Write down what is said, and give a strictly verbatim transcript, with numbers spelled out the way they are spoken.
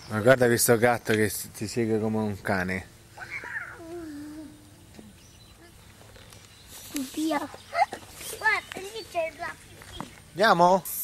Ma guarda questo gatto che ti segue come un cane. Via. Guarda, lì c'è la pipì. Andiamo?